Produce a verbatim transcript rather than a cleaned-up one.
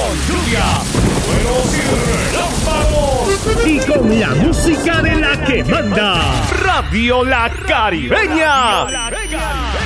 lluvia, truenos y relámpagos. Y con la música de la que manda Radio La Caribeña.